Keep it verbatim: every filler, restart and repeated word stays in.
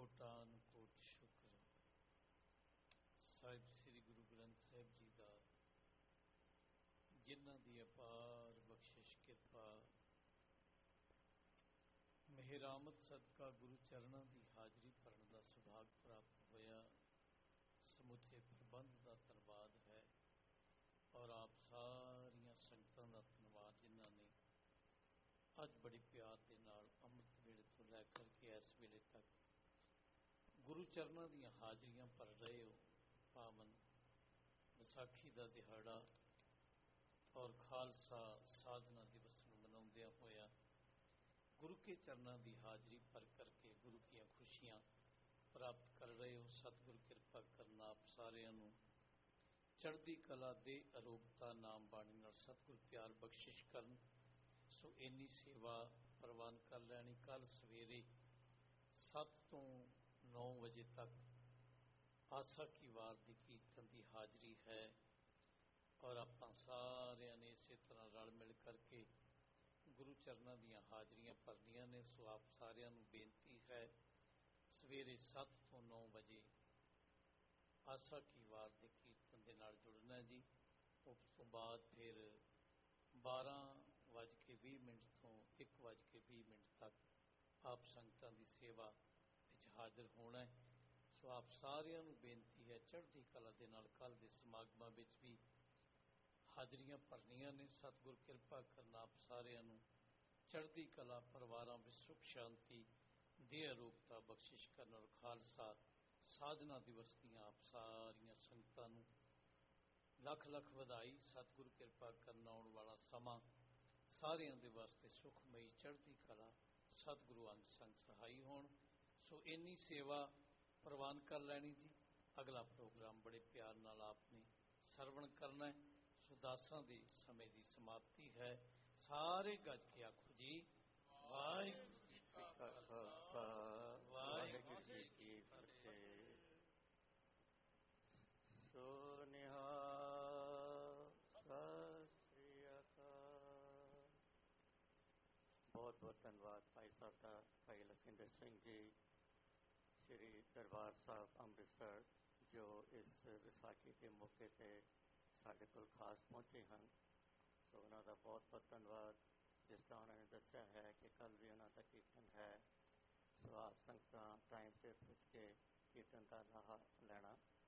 ਕੋਟਾਨ ਕੋਟ ਸ਼ੁਕਰ ਸਾਹਿਬ ਸ੍ਰੀ ਗੁਰੂ ਗ੍ਰੰਥ ਸਾਹਿਬ ਜੀ ਦਾ, ਜਿਨ੍ਹਾਂ ਦੀ ਅਪਾਰ ਬਖਸ਼ਿਸ਼ ਕਿਰਪਾ ਮਿਹਰਾਮਤ ਸਦਕਾ ਗੁਰੂ ਚਰਨਾਂ ਦੀ ਹਾਜ਼ਰੀ ਭਰਨ ਦਾ ਸੁਭਾਗ ਪ੍ਰਾਪਤ ਹੋਇਆ। ਸਮੁੱਚੇ ਪ੍ਰਬੰਧ ਦਾ ਧੰਨਵਾਦ ਹੈ ਔਰ ਆਪ ਸਾਰੀਆਂ ਸੰਗਤਾਂ ਦਾ ਧੰਨਵਾਦ ਜਿਨ੍ਹਾਂ ਨੇ ਅੱਜ ਬੜੇ ਪਿਆਰ ਦੇ ਨਾਲ ਅੰਮ੍ਰਿਤ ਵੇਲੇ ਤੋਂ ਲੈ ਕਰਕੇ ਇਸ ਵੇਲੇ ਤੱਕ ਗੁਰੂ ਚਰਨਾਂ ਦੀਆਂ ਹਾਜ਼ਰੀਆਂ ਭਰ ਰਹੇ ਹੋ। ਪਾਵਨ ਵਿਸਾਖੀ ਦਾ ਦਿਹਾੜਾ ਔਰ ਖਾਲਸਾ ਸਾਧਨਾ ਦਿਵਸ ਨੂੰ ਮਨਾਉਂਦਿਆਂ ਹੋਇਆ ਗੁਰੂ ਕੇ ਚਰਨਾਂ ਦੀ ਹਾਜ਼ਰੀ ਭਰ ਕਰਕੇ ਗੁਰੂ ਦੀਆਂ ਖੁਸ਼ੀਆਂ ਪ੍ਰਾਪਤ ਕਰ ਰਹੇ ਹੋ। ਸਤਿਗੁਰ ਕਿਰਪਾ ਕਰਨਾ ਆਪ ਸਾਰਿਆਂ ਨੂੰ ਚੜ੍ਹਦੀ ਕਲਾ ਦੇ ਅਰੋਗਤਾ ਨਾਮ ਬਾਣੀ ਨਾਲ ਸਤਿਗੁਰ ਪਿਆਰ ਬਖਸ਼ਿਸ਼ ਕਰਨ। ਸੋ ਇੰਨੀ ਸੇਵਾ ਪ੍ਰਵਾਨ ਕਰ ਲੈਣੀ। ਕੱਲ ਸਵੇਰੇ ਸੱਤ ਤੋਂ ਨੌ ਵਜੇ ਤੱਕ ਆਸਾ ਕੀ ਵਾਰ ਦੀ ਕੀਰਤਨ ਦੀ ਹਾਜ਼ਰੀ ਹੈ ਔਰ ਆਪਾਂ ਸਾਰਿਆਂ ਨੇ ਇਸੇ ਤਰ੍ਹਾਂ ਰਲ ਮਿਲ ਕਰਕੇ ਗੁਰੂ ਚਰਨਾਂ ਦੀਆਂ ਹਾਜ਼ਰੀਆਂ ਭਰਨੀਆਂ ਨੇ। ਸੋ ਆਪ ਸਾਰਿਆਂ ਨੂੰ ਬੇਨਤੀ ਹੈ ਸਵੇਰੇ ਸੱਤ ਤੋਂ ਨੌ ਵਜੇ ਆਸਾ ਕੀ ਵਾਰ ਦੇ ਕੀਰਤਨ ਦੇ ਨਾਲ ਜੁੜਨਾ ਜੀ। ਉਸ ਤੋਂ ਬਾਅਦ ਫਿਰ ਬਾਰਾਂ ਵੱਜ ਕੇ ਵੀਹ ਮਿੰਟ ਤੋਂ ਇੱਕ ਵੱਜ ਕੇ ਵੀਹ ਮਿੰਟ ਤੱਕ ਆਪ ਸੰਗਤਾਂ ਦੀ ਸੇਵਾ ਵਿੱਚ ਹਾਜ਼ਰ ਹੋਣਾ। ਸੋ ਆਪ ਸਾਰਿਆਂ ਨੂੰ ਬੇਨਤੀ ਹੈ ਚੜ੍ਹਦੀ ਕਲਾ ਦੇ ਨਾਲ ਕੱਲ੍ਹ ਦੇ ਸਮਾਗਮਾਂ ਵਿੱਚ ਵੀ ਹਾਜ਼ਰੀਆਂ ਭਰਨੀਆਂ ਨੇ। ਸਤਿਗੁਰ ਕਿਰਪਾ ਕਰਨਾ ਆਪ ਸਾਰਿਆਂ ਨੂੰ ਚੜ੍ਹਦੀ ਕਲਾ ਪਰਿਵਾਰਾਂ ਵਿੱਚ ਸੁਖ ਸ਼ਾਂਤੀ ਦੇ ਅਰੋਗਤਾ ਬਖਸ਼ਿਸ਼ ਕਰਨ ਔਰ ਖਾਲਸਾ ਸਾਧਨਾ ਦਿਵਸ ਦੀਆਂ ਆਪ ਸਾਰੀਆਂ ਸੰਗਤਾਂ ਨੂੰ ਲੱਖ ਲੱਖ ਵਧਾਈ। ਸਤਿਗੁਰ ਕਿਰਪਾ ਕਰਨ ਆਉਣ ਵਾਲਾ ਸਮਾਂ ਸਾਰਿਆਂ ਦੇ ਵਾਸਤੇ ਸੁਖਮਈ ਚੜ੍ਹਦੀ ਕਲਾ ਸਤਿਗੁਰੂ ਅੰਗ ਸੰਗ ਸਹਾਈ ਹੋਣ। ਸੋ ਇੰਨੀ ਸੇਵਾ ਪ੍ਰਵਾਨ ਕਰ ਲੈਣੀ ਜੀ। ਅਗਲਾ ਪ੍ਰੋਗਰਾਮ ਬੜੇ ਪਿਆਰ ਨਾਲ ਆਪ ਨੇ ਸਰਵਣ ਕਰਨਾ ਹੈ। ਸੋ ਦਾਸਾਂ ਦੇ ਸਮੇਂ ਦੀ ਸਮਾਪਤੀ ਹੈ। ਸਾਰੇ ਗੱਜ ਕੇ ਆਖੋ ਜੀ ਵਾਹਿਗੁਰੂ ਜੀ ਕਾ ਖਾਲਸਾ ਵਾਹਿਗੁਰੂ ਜੀ ਕੀ ਫਤਿਹ। ਸੋ ਨਿਹਾਲ ਸਤਿ ਸ੍ਰੀ ਅਕਾਲ। ਬਹੁਤ ਬਹੁਤ ਧੰਨਵਾਦ ਭਾਈ ਸਾਹਿਬ ਦਾ, ਭਾਈ ਲਖਿੰਦਰ ਸਿੰਘ ਜੀ, ਸ਼੍ਰੀ ਦਰਬਾਰ ਸਾਹਿਬ ਅੰਮ੍ਰਿਤਸਰ, ਜੋ ਇਸ ਵਿਸਾਖੀ ਦੇ ਮੌਕੇ 'ਤੇ ਸਾਡੇ ਕੋਲ ਖਾਸ ਪਹੁੰਚੇ ਹਨ। ਸੋ ਉਹਨਾਂ ਦਾ ਬਹੁਤ ਬਹੁਤ ਧੰਨਵਾਦ। ਜਿਸ ਤਰ੍ਹਾਂ ਉਹਨਾਂ ਨੇ ਦੱਸਿਆ ਹੈ ਕਿ ਕੱਲ੍ਹ ਵੀ ਉਹਨਾਂ ਦਾ ਕੀਰਤਨ ਹੈ। ਸੋ ਆਪ ਸੰਗਤਾਂ ਟਾਈਮ 'ਤੇ ਪੁੱਜ ਕੇ ਕੀਰਤਨ ਦਾ ਲਾਹਾ ਲੈਣਾ।